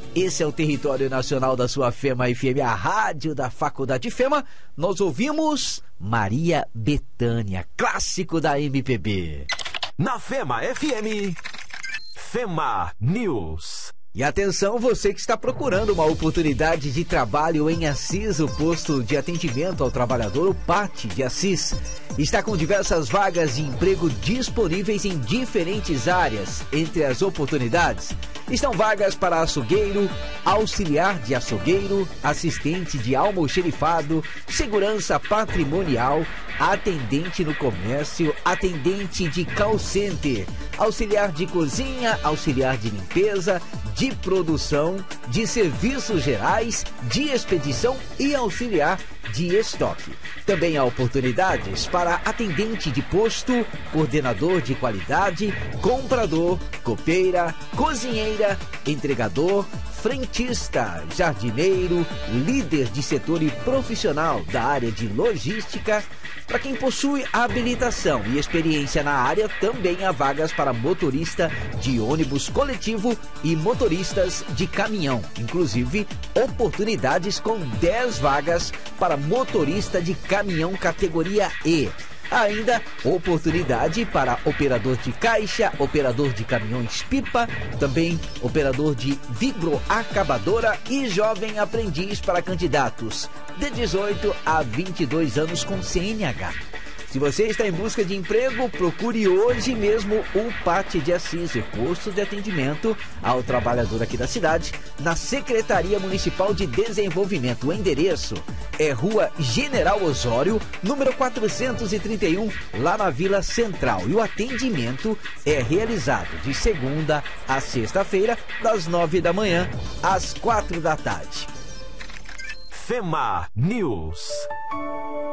Esse é o território nacional da sua Fema FM, a rádio da Faculdade Fema. Nós ouvimos Maria Bethânia, clássico da MPB. Na Fema FM, Fema News. E atenção, você que está procurando uma oportunidade de trabalho em Assis, o posto de atendimento ao trabalhador, o PAT de Assis, está com diversas vagas de emprego disponíveis em diferentes áreas. Entre as oportunidades estão vagas para açougueiro, auxiliar de açougueiro, assistente de almoxerifado, segurança patrimonial, atendente no comércio, atendente de call center, auxiliar de cozinha, auxiliar de limpeza, de produção, de serviços gerais, de expedição e auxiliar de estoque. Também há oportunidades para atendente de posto, coordenador de qualidade, comprador, copeira, cozinheira, entregador, frentista, jardineiro, líder de setor e profissional da área de logística. Para quem possui habilitação e experiência na área, também há vagas para motorista de ônibus coletivo e motoristas de caminhão. Inclusive, oportunidades com 10 vagas para motorista de caminhão categoria E. Ainda oportunidade para operador de caixa, operador de caminhões-pipa, também operador de vibroacabadora e jovem aprendiz para candidatos de 18 a 22 anos com CNH. Se você está em busca de emprego, procure hoje mesmo o PAT de Assis, o posto de atendimento ao trabalhador aqui da cidade, na Secretaria Municipal de Desenvolvimento. O endereço é Rua General Osório, número 431, lá na Vila Central. E o atendimento é realizado de segunda a sexta-feira, das 9 da manhã às 4 da tarde. Fema News.